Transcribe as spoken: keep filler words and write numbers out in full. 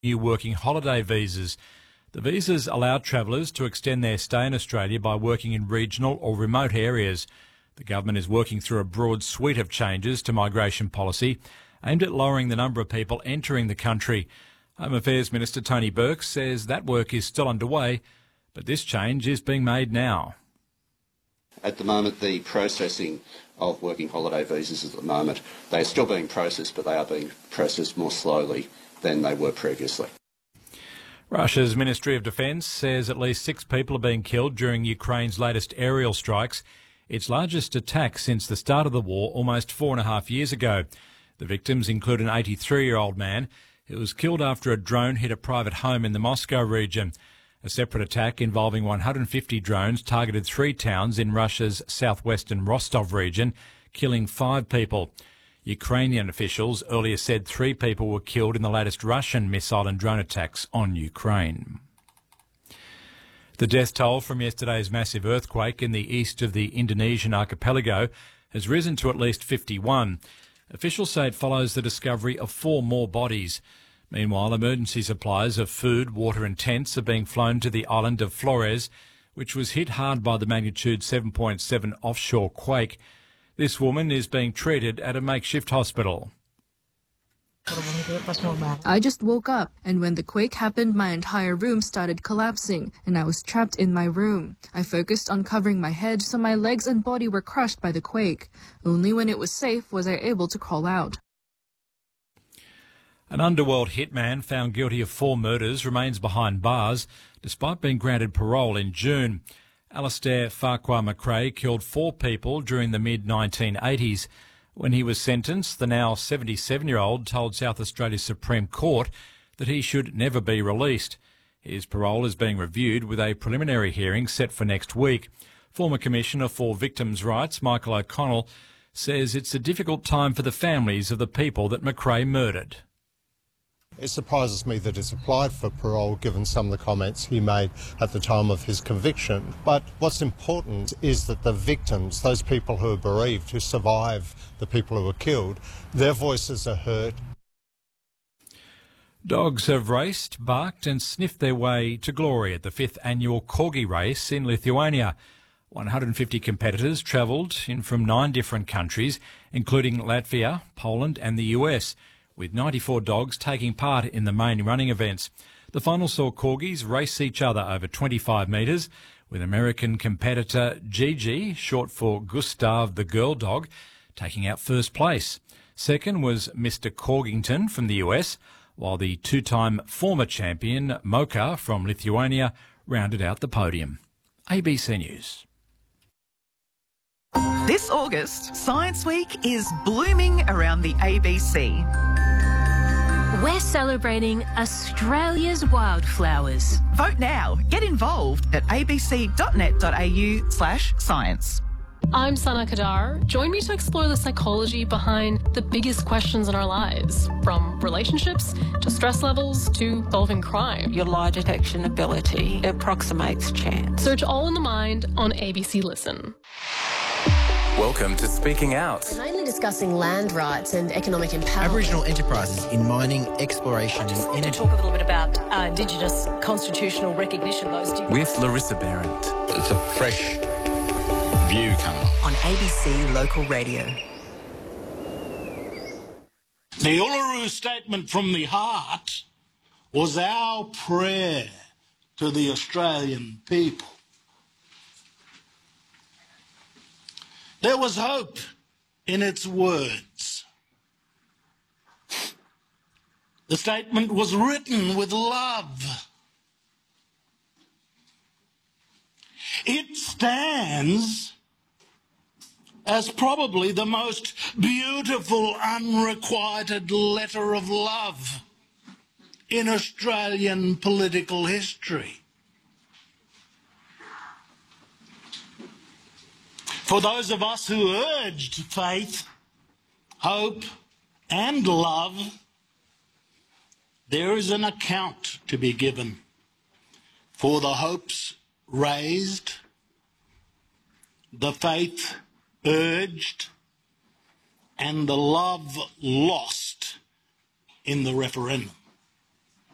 new working holiday visas. The visas allow travellers to extend their stay in Australia by working in regional or remote areas. The government is working through a broad suite of changes to migration policy aimed at lowering the number of people entering the country. Home Affairs Minister Tony Burke says that work is still underway, but this change is being made now. At the moment, the processing of working holiday visas at the moment, they are still being processed, but they are being processed more slowly than they were previously. Russia's Ministry of Defence says at least six people are being killed during Ukraine's latest aerial strikes, its largest attack since the start of the war almost four and a half years ago. The victims include an eighty-three-year-old man who was killed after a drone hit a private home in the Moscow region. A separate attack involving one hundred fifty drones targeted three towns in Russia's southwestern Rostov region, killing five people. Ukrainian officials earlier said three people were killed in the latest Russian missile and drone attacks on Ukraine. The death toll from yesterday's massive earthquake in the east of the Indonesian archipelago has risen to at least fifty-one. Officials say it follows the discovery of four more bodies. Meanwhile, emergency supplies of food, water and tents are being flown to the island of Flores, which was hit hard by the magnitude seven point seven offshore quake. This woman is being treated at a makeshift hospital. I just woke up, and when the quake happened, my entire room started collapsing, and I was trapped in my room. I focused on covering my head, so my legs and body were crushed by the quake. Only when it was safe was I able to crawl out. An underworld hitman found guilty of four murders remains behind bars, despite being granted parole in June. Alastair Farquhar McRae killed four people during the mid nineteen eighties. When he was sentenced, the now seventy-seven-year-old told South Australia's Supreme Court that he should never be released. His parole is being reviewed with a preliminary hearing set for next week. Former Commissioner for Victims' Rights, Michael O'Connell, says it's a difficult time for the families of the people that McRae murdered. It surprises me that he's applied for parole given some of the comments he made at the time of his conviction. But what's important is that the victims, those people who are bereaved, who survive the people who were killed, their voices are heard. Dogs have raced, barked and sniffed their way to glory at the fifth annual Corgi race in Lithuania. one hundred fifty competitors travelled in from nine different countries, including Latvia, Poland and the U S, with ninety-four dogs taking part in the main running events. The final saw corgis race each other over twenty-five metres, with American competitor Gigi, short for Gustav the Girl Dog, taking out first place. Second was Mister Corgington from the U S, while the two-time former champion Mocha from Lithuania rounded out the podium. A B C News. This August, Science Week is blooming around the A B C. We're celebrating Australia's wildflowers. Vote now. Get involved at abc.net.au slash science. I'm Sana Kadar. Join me to explore the psychology behind the biggest questions in our lives, from relationships to stress levels to solving crime. Your lie detection ability approximates chance. Search All in the Mind on A B C Listen. Welcome to Speaking Out. Mainly discussing land rights and economic empowerment. Aboriginal enterprises in mining, exploration and energy. To talk a little bit about uh, Indigenous constitutional recognition. Those with Larissa Behrendt. It's a fresh view coming on A B C Local Radio. The Uluru Statement from the Heart was our prayer to the Australian people. There was hope in its words. The statement was written with love. It stands as probably the most beautiful unrequited letter of love in Australian political history. For those of us who urged faith, hope and love, there is an account to be given for the hopes raised, the faith urged, and the love lost in the referendum.